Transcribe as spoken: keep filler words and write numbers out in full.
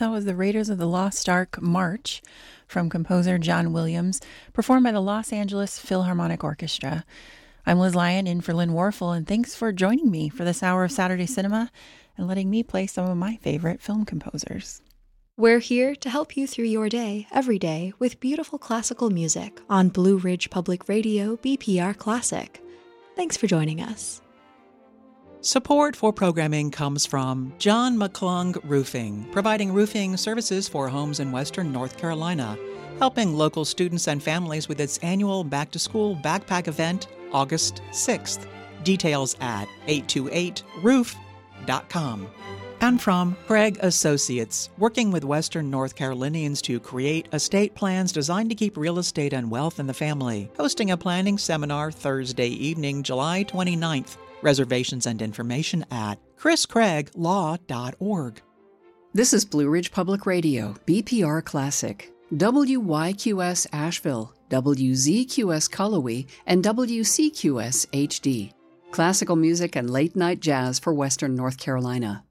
That was the Raiders of the Lost Ark March from composer John Williams, performed by the Los Angeles Philharmonic Orchestra. I'm Liz Lyon in for Lynn Warfel, and thanks for joining me for this hour of Saturday Cinema and letting me play some of my favorite film composers. We're here to help you through your day, every day, with beautiful classical music on Blue Ridge Public Radio B P R Classic. Thanks for joining us. Support for programming comes from John McClung Roofing, providing roofing services for homes in western North Carolina, helping local students and families with its annual back-to-school backpack event, August sixth. Details at eight two eight roof dot com. And from Craig Associates, working with Western North Carolinians to create estate plans designed to keep real estate and wealth in the family, hosting a planning seminar Thursday evening, July twenty-ninth. Reservations and information at chris craig law dot org. This is Blue Ridge Public Radio, B P R Classic, W Y Q S Asheville, W Z Q S Cullowhee, and W C Q S H D. Classical music and late-night jazz for Western North Carolina.